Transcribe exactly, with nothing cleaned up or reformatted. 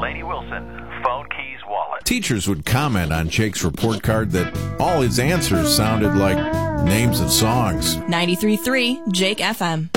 Laney Wilson, Phone Keys Wallet. Teachers would comment on Jake's report card that all his answers sounded like names of songs. ninety-three point three Jake F M.